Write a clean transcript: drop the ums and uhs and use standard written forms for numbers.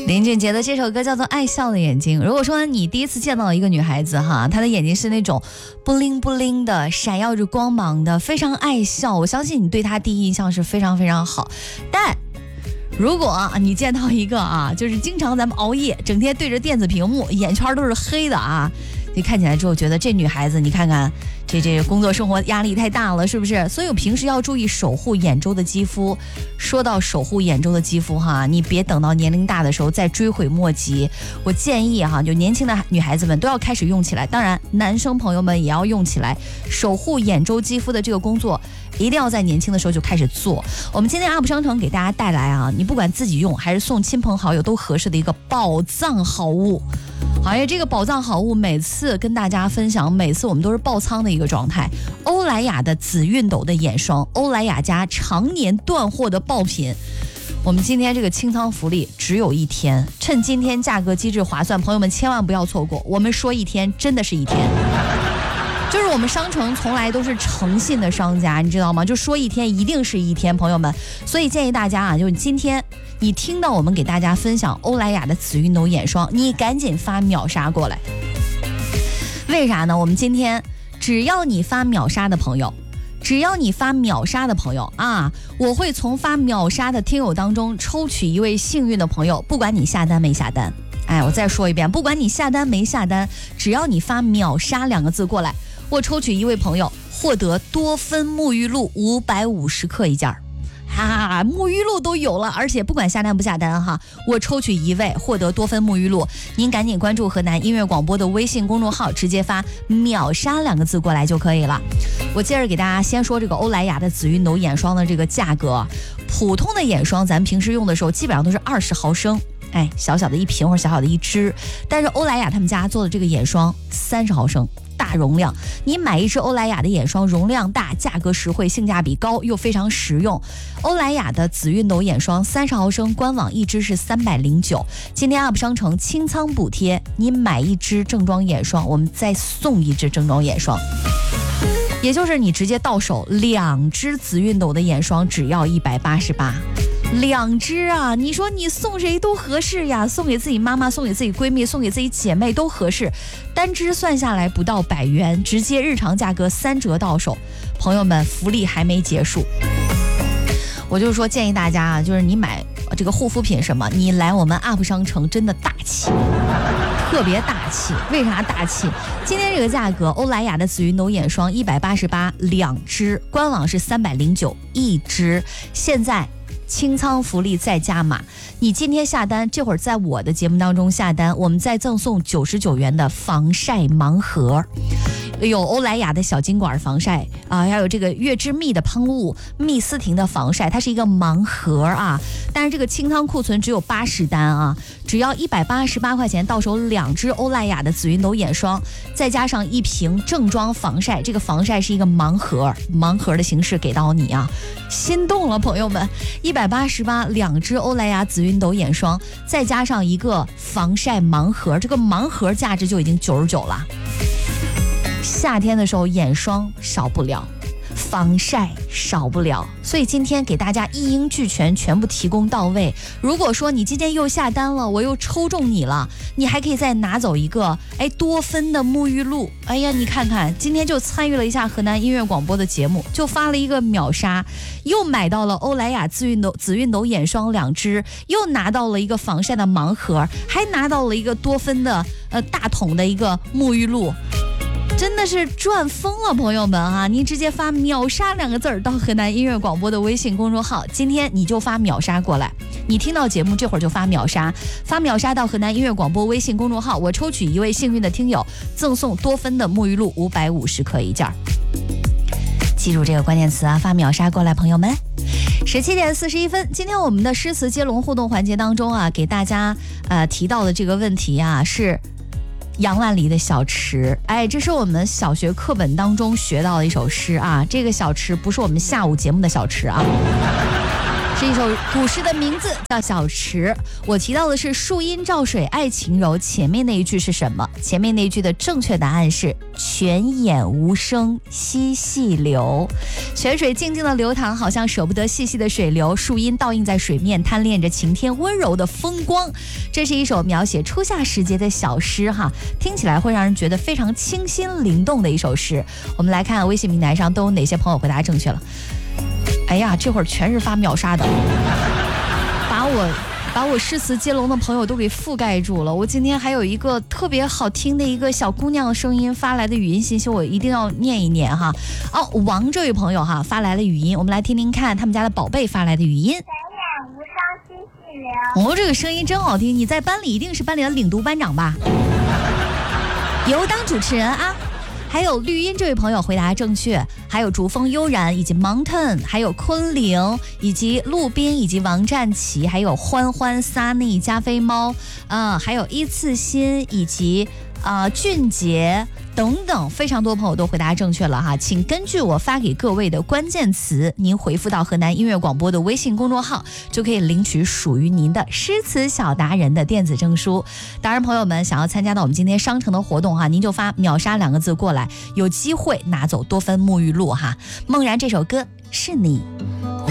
林俊杰的这首歌叫做《爱笑的眼睛》。如果说你第一次见到一个女孩子哈，她的眼睛是那种布灵布灵的，闪耀着光芒的，非常爱笑，我相信你对她第一印象是非常非常好。但如果你见到一个就是经常咱们熬夜，整天对着电子屏幕，眼圈都是黑的你看起来之后觉得这女孩子，你看看这工作生活压力太大了，是不是？所以我平时要注意守护眼周的肌肤。说到守护眼周的肌肤你别等到年龄大的时候再追悔莫及。我建议就年轻的女孩子们都要开始用起来，当然男生朋友们也要用起来。守护眼周肌肤的这个工作一定要在年轻的时候就开始做。我们今天 UP 商城给大家带来你不管自己用还是送亲朋好友都合适的一个宝藏好物。这个宝藏好物每次跟大家分享，每次我们都是爆仓的一个状态。欧莱雅的紫熨斗的眼霜，欧莱雅家常年断货的爆品。我们今天这个清仓福利只有1天，趁今天价格机制划算，朋友们千万不要错过。我们说1天真的是1天，就是我们商城从来都是诚信的商家，你知道吗？就说1天一定是1天，朋友们。所以建议大家就是今天你听到我们给大家分享欧莱雅的紫熨斗眼霜，你赶紧发秒杀过来。为啥呢？我们今天只要你发秒杀的朋友，我会从发秒杀的听友当中抽取一位幸运的朋友，不管你下单没下单。我再说一遍，不管你下单没下单，只要你发秒杀2个字过来，我抽取一位朋友获得多芬沐浴露550克一件。沐浴露都有了，而且不管下单不下单我抽取一位获得多芬沐浴露。您赶紧关注河南音乐广播的微信公众号，直接发秒杀2个字过来就可以了。我接着给大家先说这个欧莱雅的紫熨斗眼霜的这个价格。普通的眼霜咱们平时用的时候基本上都是20毫升，小小的一瓶或者小小的一支，但是欧莱雅他们家做的这个眼霜30毫升。大容量，你买一支欧莱雅的眼霜，容量大，价格实惠，性价比高，又非常实用。欧莱雅的紫熨斗眼霜30毫升，官网一支是309。今天 UP 商城清仓补贴，你买一支正装眼霜，我们再送一支正装眼霜。也就是你直接到手2支紫熨斗的眼霜，只要188，2支你说你送谁都合适呀，送给自己妈妈，送给自己闺蜜，送给自己姐妹都合适。单支算下来不到100元，直接日常价格3折到手。朋友们，福利还没结束，我就说建议大家就是你买这个护肤品什么，你来我们 UP 商城真的大气，特别大气。为啥大气？今天这个价格，欧莱雅的紫熨斗眼霜188，2支，官网是309一支，现在清仓福利再加码，你今天下单，这会儿在我的节目当中下单，我们再赠送99元的防晒盲盒。有欧莱雅的小金管防晒还有这个悦之蜜的喷雾，蜜丝婷的防晒，它是一个盲盒但是这个清仓库存只有80单只要188块钱到手2支欧莱雅的紫熨斗眼霜，再加上1瓶正装防晒，这个防晒是一个盲盒的形式给到你心动了朋友们，188，2支欧莱雅紫熨斗眼霜，再加上一个防晒盲盒，这个盲盒价值就已经99了。夏天的时候眼霜少不了，防晒少不了，所以今天给大家一应俱全，全部提供到位。如果说你今天又下单了，我又抽中你了，你还可以再拿走一个多芬的沐浴露。你看看今天就参与了一下河南音乐广播的节目，就发了一个秒杀，又买到了欧莱雅紫熨斗眼霜2支，又拿到了一个防晒的盲盒，还拿到了一个多芬的大桶的一个沐浴露。真的是赚疯了朋友们您直接发秒杀2个字到河南音乐广播的微信公众号，今天你就发秒杀过来，你听到节目这会儿就发秒杀到河南音乐广播微信公众号，我抽取一位幸运的听友，赠送多芬的沐浴露550克一件。记住这个关键词发秒杀过来朋友们。17点41分，今天我们的诗词接龙互动环节当中给大家提到的这个问题是杨万里的小池。这是我们小学课本当中学到的一首诗这个小池不是我们下午节目的小池这一首古诗的名字叫《小池》。我提到的是树阴照水爱晴柔，前面那一句是什么？前面那一句的正确答案是泉眼无声惜细流。泉水静静的流淌，好像舍不得细细的水流，树阴倒映在水面，贪恋着晴天温柔的风光。这是一首描写初夏时节的小诗哈，听起来会让人觉得非常清新灵动的一首诗。我们来看微信平台上都有哪些朋友回答正确了。哎呀，这会儿全是发秒杀的，把我诗词接龙的朋友都给覆盖住了。我今天还有一个特别好听的一个小姑娘声音发来的语音信息，我一定要念一念哈。哦，王这位朋友哈发来了语音，我们来听听看他们家的宝贝发来的语音。 泉眼无声惜细流。 哦，这个声音真好听，你在班里一定是班里的领读班长吧？有当主持人啊。还有绿茵这位朋友回答正确，还有逐风悠然以及 Mountain， 还有昆凌以及陆滨以及王占奇，还有欢欢 Sunny 加菲猫，还有依次新以及俊杰等等，非常多朋友都回答正确了哈，请根据我发给各位的关键词，您回复到河南音乐广播的微信公众号，就可以领取属于您的诗词小达人的电子证书。当然朋友们想要参加到我们今天商城的活动哈，您就发秒杀2个字过来，有机会拿走多芬沐浴露哈。梦然这首歌是你。